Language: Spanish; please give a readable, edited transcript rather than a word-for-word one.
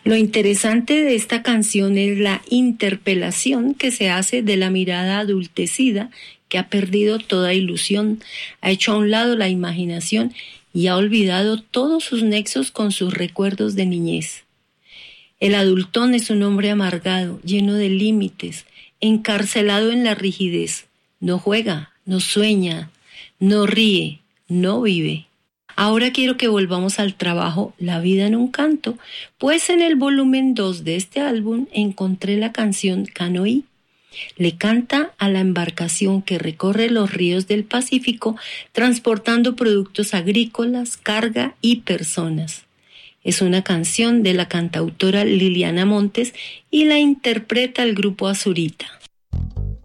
Lo interesante de esta canción es la interpelación que se hace de la mirada adultecida que ha perdido toda ilusión, ha hecho a un lado la imaginación y ha olvidado todos sus nexos con sus recuerdos de niñez. El adultón es un hombre amargado, lleno de límites, encarcelado en la rigidez. No juega, no sueña, no ríe, no vive. Ahora quiero que volvamos al trabajo La vida en un canto, pues en el volumen 2 de este álbum encontré la canción Canoí. Le canta a la embarcación que recorre los ríos del Pacífico transportando productos agrícolas, carga y personas. Es una canción de la cantautora Liliana Montes y la interpreta el grupo Azurita.